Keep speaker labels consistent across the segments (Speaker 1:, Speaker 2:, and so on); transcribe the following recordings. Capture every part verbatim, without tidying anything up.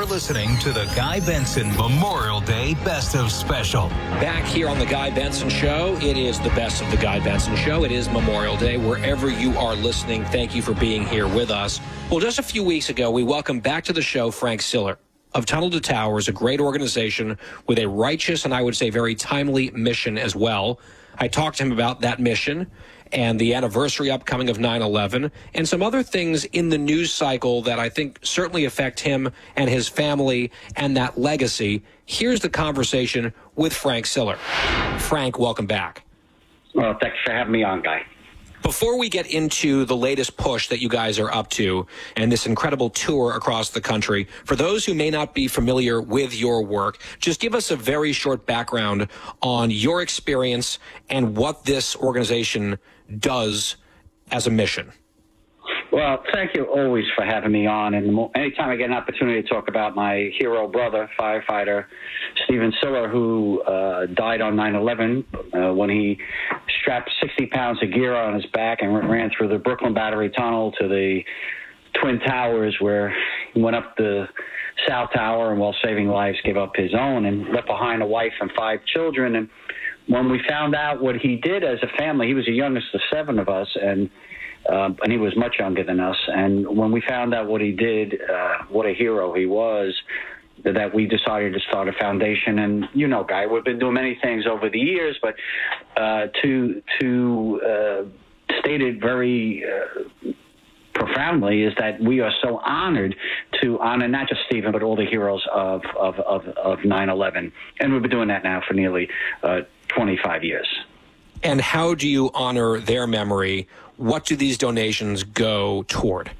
Speaker 1: listening to the Guy Benson Memorial Day Best of Special.
Speaker 2: Back here on the Guy Benson Show, it is the best of the Guy Benson Show. It is Memorial Day. Wherever you are listening, thank you for being here with us. Well, just a few weeks ago, we welcomed back to the show Frank Siller of Tunnel to Towers, a great organization with a righteous and I would say very timely mission as well. I talked to him about that mission and the anniversary upcoming of nine eleven, and some other things in the news cycle that I think certainly affect him and his family and that legacy. Here's the conversation with Frank Siller. Frank, welcome back.
Speaker 3: Well, thanks for having me on, Guy.
Speaker 2: Before we get into the latest push that you guys are up to and this incredible tour across the country, for those who may not be familiar with your work, just give us a very short background on your experience and what this organization does as a mission.
Speaker 3: Well, thank you always for having me on. And anytime I get an opportunity to talk about my hero brother, firefighter Stephen Siller, who uh, died on nine eleven uh, when he strapped sixty pounds of gear on his back and ran through the Brooklyn Battery Tunnel to the Twin Towers, where he went up the South Tower and, while saving lives, gave up his own and left behind a wife and five children. And when we found out what he did as a family, he was the youngest of seven of us, and Uh, and he was much younger than us. And when we found out what he did, uh, what a hero he was, that we decided to start a foundation. And, you know, Guy, we've been doing many things over the years, but uh, to to uh, state it very uh, profoundly is that we are so honored to honor not just Stephen, but all the heroes of, of, of, of nine eleven. And we've been doing that now for nearly uh, twenty-five years.
Speaker 2: And how do you honor their memory? What do these donations go toward?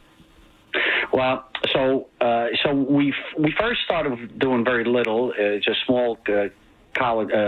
Speaker 3: Well, so uh, so we we first started doing very little, uh, just small uh, college. Uh,